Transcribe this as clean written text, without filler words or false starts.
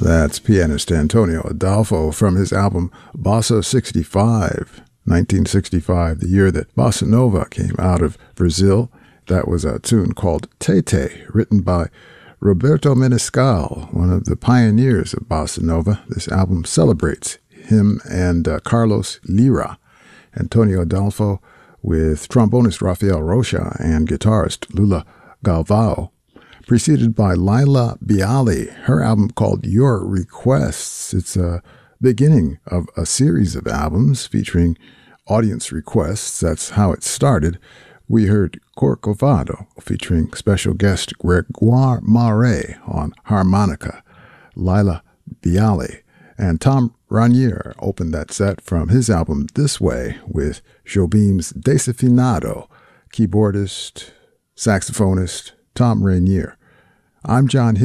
That's pianist Antonio Adolfo from his album Bossa 65, 1965, the year that Bossa Nova came out of Brazil. That was a tune called Tete, written by Roberto Menescal, one of the pioneers of Bossa Nova. This album celebrates him and Carlos Lira. Antonio Adolfo with trombonist Rafael Rocha and guitarist Lula Galvao, preceded by Laila Bialy, her album called Your Requests. It's a beginning of a series of albums featuring audience requests. That's how it started. We heard Corcovado featuring special guest Gregoire Marais on harmonica, Laila Bialy, and Tom Ranier opened that set from his album This Way with Jobim's Desafinado, keyboardist, saxophonist Tom Ranier. I'm John Hill.